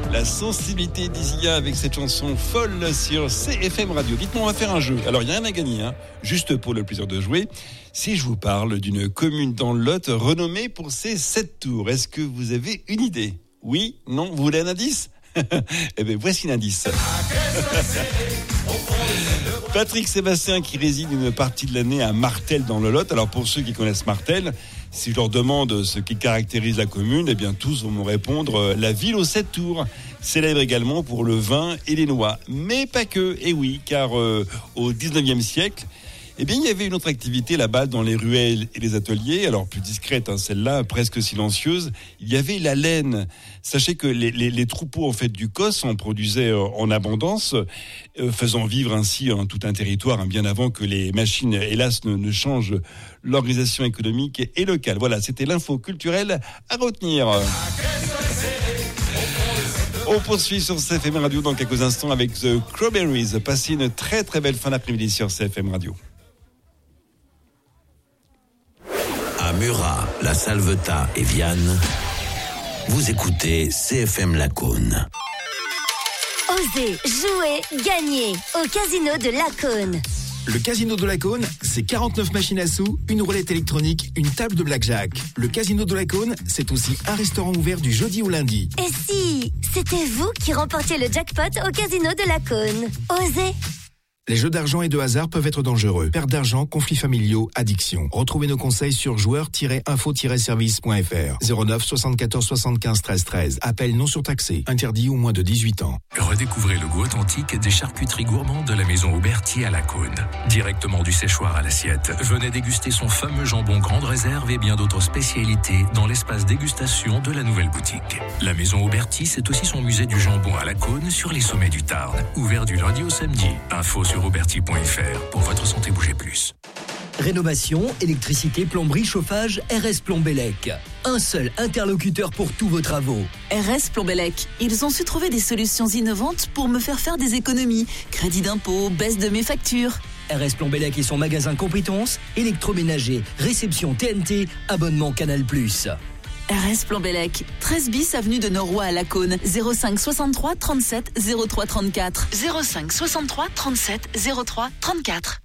La sensibilité d'Isia avec cette chanson folle sur CFM Radio. Dites-moi, on va faire un jeu. Alors, il n'y a rien à gagner, juste pour le plaisir de jouer. Si je vous parle d'une commune dans le Lot renommée pour ses 7 tours, est-ce que vous avez une idée? Oui? Non? Vous voulez un indice? Eh bien, voici l'indice. Patrick Sébastien qui réside une partie de l'année à Martel dans le Lot. Alors, pour ceux qui connaissent Martel, si je leur demande ce qui caractérise la commune, eh bien tous vont me répondre la ville aux 7 tours, célèbre également pour le vin et les noix. Mais pas que, et oui, car au 19e siècle, eh bien, il y avait une autre activité là-bas dans les ruelles et les ateliers, alors plus discrète, celle-là, presque silencieuse. Il y avait la laine. Sachez que les troupeaux en fait du Cos en produisaient en abondance, faisant vivre ainsi tout un territoire bien avant que les machines, hélas, ne changent l'organisation économique et locale. Voilà, c'était l'info culturelle à retenir. On poursuit sur CFM Radio dans quelques instants avec The Crawberries. Passez une très très belle fin d'après-midi sur CFM Radio. À Murat, La Salvetat et Vianne, vous écoutez CFM Lacaune. Osez, jouer, gagner au Casino de Lacaune. Le Casino de Lacaune, c'est 49 machines à sous, une roulette électronique, une table de blackjack. Le Casino de Lacaune, c'est aussi un restaurant ouvert du jeudi au lundi. Et si c'était vous qui remportiez le jackpot au Casino de Lacaune? Osez. Les jeux d'argent et de hasard peuvent être dangereux. Perte d'argent, conflits familiaux, addiction. Retrouvez nos conseils sur joueurs-info-service.fr. 09 74 75 13 13. Appel non surtaxé. Interdit aux moins de 18 ans. Redécouvrez le goût authentique des charcuteries gourmandes de la maison Auberti à Lacaune. Directement du séchoir à l'assiette. Venez déguster son fameux jambon grande réserve et bien d'autres spécialités dans l'espace dégustation de la nouvelle boutique. La maison Auberti, c'est aussi son musée du jambon à Lacaune sur les sommets du Tarn. Ouvert du lundi au samedi. Info sur Auberti.fr pour votre santé bougez plus. Rénovation, électricité, plomberie, chauffage, RS Plombellec. Un seul interlocuteur pour tous vos travaux. RS Plombellec. Ils ont su trouver des solutions innovantes pour me faire des économies. Crédit d'impôt, baisse de mes factures. RS Plombellec et son magasin compétences, électroménager, réception TNT, abonnement Canal+. RS Plombellec, 13 bis avenue de Noroy à Lacaune, 05 63 37 03 34. 05 63 37 03 34.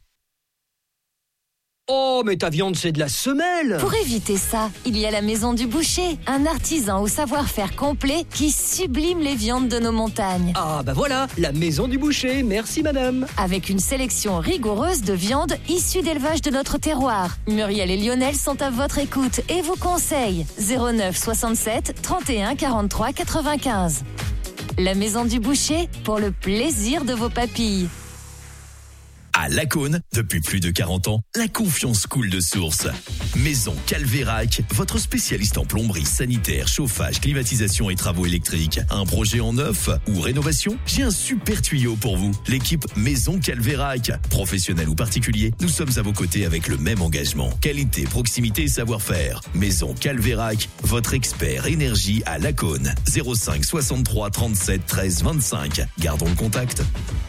Oh, mais ta viande, c'est de la semelle! Pour éviter ça, il y a la Maison du Boucher, un artisan au savoir-faire complet qui sublime les viandes de nos montagnes. Ah, bah voilà, la Maison du Boucher, merci madame. Avec une sélection rigoureuse de viandes issues d'élevage de notre terroir. Muriel et Lionel sont à votre écoute et vous conseillent 09 67 31 43 95. La Maison du Boucher, pour le plaisir de vos papilles. À Lacaune, depuis plus de 40 ans, la confiance coule de source. Maison Calvérac, votre spécialiste en plomberie, sanitaire, chauffage, climatisation et travaux électriques. Un projet en neuf ou rénovation? J'ai un super tuyau pour vous. L'équipe Maison Calvérac. Professionnel ou particulier, nous sommes à vos côtés avec le même engagement. Qualité, proximité et savoir-faire. Maison Calvérac, votre expert énergie à Lacaune. 05 63 37 13 25. Gardons le contact.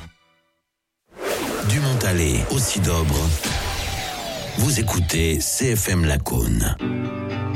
Du Montalet au Sidobre, vous écoutez CFM Lacaune.